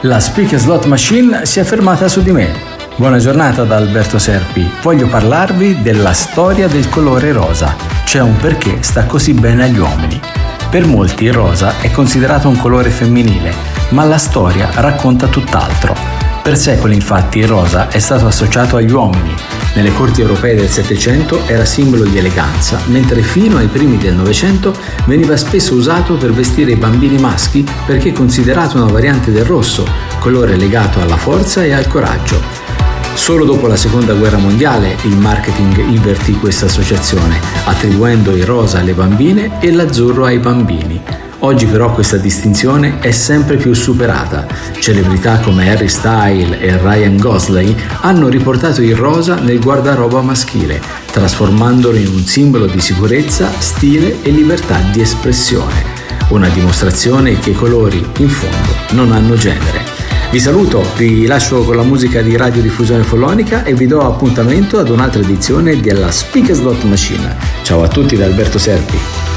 La Speak Slot Machine si è fermata su di me. Buona giornata da Alberto Serpi. Voglio parlarvi della storia del colore rosa. C'è un perché sta così bene agli uomini. Per molti il rosa è considerato un colore femminile, ma la storia racconta tutt'altro. Per secoli infatti il rosa è stato associato agli uomini. Nelle corti europee del Settecento era simbolo di eleganza, mentre fino ai primi del Novecento veniva spesso usato per vestire i bambini maschi perché considerato una variante del rosso, colore legato alla forza e al coraggio. Solo dopo la Seconda Guerra Mondiale il marketing invertì questa associazione, attribuendo il rosa alle bambine e l'azzurro ai bambini. Oggi però questa distinzione è sempre più superata. Celebrità come Harry Styles e Ryan Gosling hanno riportato il rosa nel guardaroba maschile, trasformandolo in un simbolo di sicurezza, stile e libertà di espressione. Una dimostrazione che i colori, in fondo, non hanno genere. Vi saluto, vi lascio con la musica di Radiodiffusione Follonica e vi do appuntamento ad un'altra edizione della Speak Slot Machine. Ciao a tutti da Alberto Serpi.